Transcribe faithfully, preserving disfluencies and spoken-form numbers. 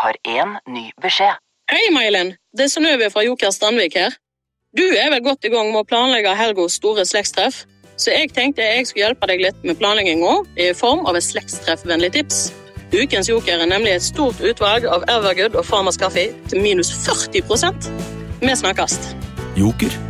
har en ny beskjed. Hei, Mailen. Det er Synnøve fra Joker Strandvik her. Du er vel godt i gang med å planlegge Helgos store slektstreff, så jeg tenkte jeg skulle hjelpe deg litt med planleggingen i form av et slektstreffvennlig tips. Ukens Joker er nemlig et stort utvalg av Evergood og Farmers Kaffe til minus førti prosent. Vi snakkes. Joker.